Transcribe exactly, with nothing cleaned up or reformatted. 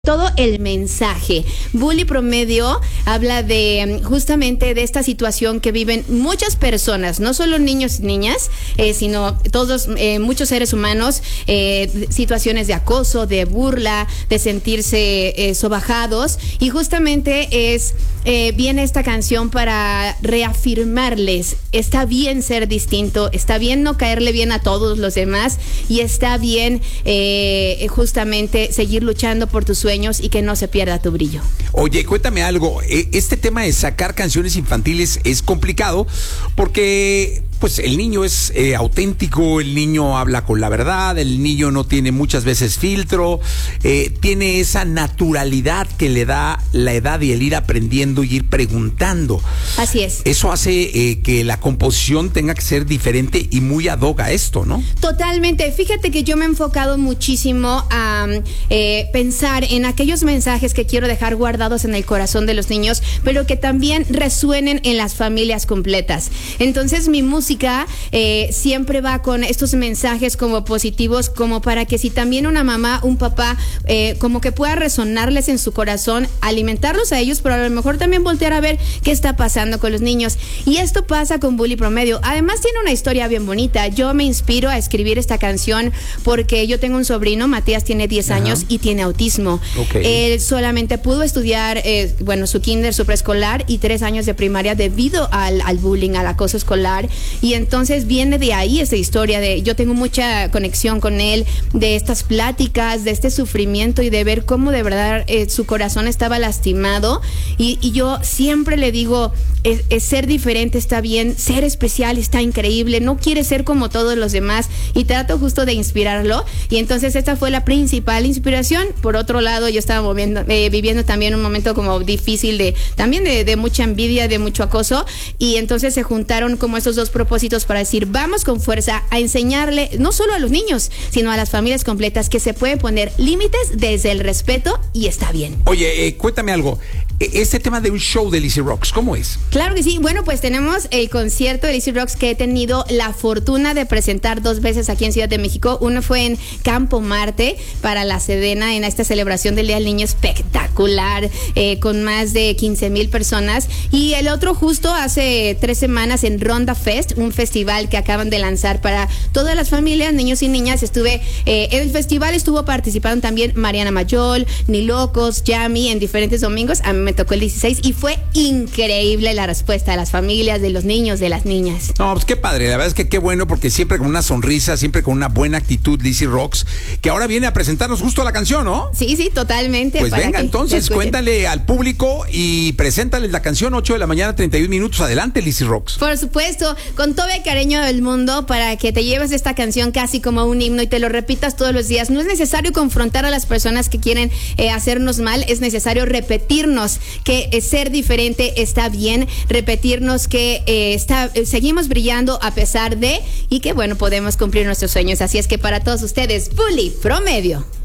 Todo el mensaje. Bully Promedio habla de justamente de esta situación que viven muchas personas, no solo niños y niñas, eh, sino todos, eh, muchos seres humanos, eh, situaciones de acoso, de burla, de sentirse eh, sobajados, y justamente es eh, viene esta canción para reafirmarles, está bien ser distinto, está bien no caerle bien a todos los demás, y está bien eh, justamente seguir luchando por tus sueños y que no se pierda tu brillo. Oye, cuéntame algo, este tema de sacar canciones infantiles es complicado porque pues el niño es eh, auténtico, el niño habla con la verdad, el niño no tiene muchas veces filtro, eh, tiene esa naturalidad que le da la edad y el ir aprendiendo y ir preguntando. Así es. Eso hace eh, que la composición tenga que ser diferente y muy ad hoc a esto, ¿no? Totalmente. Fíjate que yo me he enfocado muchísimo a eh, pensar en aquellos mensajes que quiero dejar guardados en el corazón de los niños, pero que también resuenen en las familias completas. Entonces mi música Eh, siempre va con estos mensajes como positivos, como para que si también una mamá, un papá, eh, como que pueda resonarles en su corazón, alimentarlos a ellos, pero a lo mejor también voltear a ver qué está pasando con los niños. Y esto pasa con Bully Promedio. Además tiene una historia bien bonita. Yo me inspiro a escribir esta canción porque yo tengo un sobrino, Matías tiene diez años y tiene autismo. Okay. Él solamente pudo estudiar, eh, bueno, su kinder, su preescolar y tres años de primaria debido al, al bullying, al acoso escolar. Y entonces viene de ahí esta historia de, yo tengo mucha conexión con él, de estas pláticas, de este sufrimiento y de ver cómo de verdad eh, su corazón estaba lastimado. Y, y yo siempre le digo, es, es ser diferente está bien, ser especial está increíble, no quiere ser como todos los demás, y trato justo de inspirarlo. Y entonces esta fue la principal inspiración. Por otro lado, yo estaba moviendo, eh, viviendo también un momento como difícil de, también de, de mucha envidia, de mucho acoso, y entonces se juntaron como estos dos propósitos para decir, vamos con fuerza a enseñarle, no solo a los niños, sino a las familias completas, que se pueden poner límites desde el respeto y está bien. Oye, eh, cuéntame algo, este tema de un show de Lizzy Rocks, ¿cómo es? Claro que sí. Bueno, pues tenemos el concierto de Lizzy Rocks que he tenido la fortuna de presentar dos veces aquí en Ciudad de México. Uno fue en Campo Marte para la Sedena, en esta celebración del Día del Niño espectacular, eh, con más de quince mil personas. Y el otro justo hace tres semanas en Ronda Fest, un festival que acaban de lanzar para todas las familias, niños y niñas. Estuve, eh, en el festival estuvo participando también Mariana Mayol, Ni Locos, Yami, en diferentes domingos. A mí me tocó el dieciséis y fue increíble la respuesta de las familias, de los niños, de las niñas. No, pues qué padre, la verdad es que qué bueno, porque siempre con una sonrisa, siempre con una buena actitud, Lizzy Rocks, que ahora viene a presentarnos justo la canción, ¿no? Sí, sí, totalmente. Pues venga, entonces, cuéntale al público y preséntale la canción, ocho de la mañana, treinta y un minutos. Adelante, Lizzy Rocks. Por supuesto, con todo el cariño del mundo, para que te lleves esta canción casi como un himno y te lo repitas todos los días. No es necesario confrontar a las personas que quieren eh, hacernos mal, es necesario repetirnos que eh, ser diferente está bien, repetirnos que eh, está, eh, seguimos brillando a pesar de, y que bueno, podemos cumplir nuestros sueños. Así es que para todos ustedes, Bully Promedio.